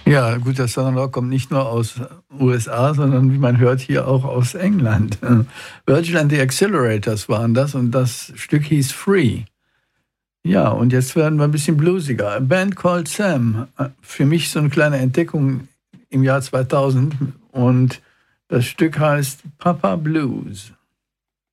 Ja, gut, das Southern Rock kommt nicht nur aus USA, sondern wie man hört hier auch aus England. Virgil and the Accelerators waren das und das Stück hieß Free. Ja, und jetzt werden wir ein bisschen bluesiger. A Band Called Sam, für mich so eine kleine Entdeckung im Jahr 2000 und das Stück heißt Papa Blues.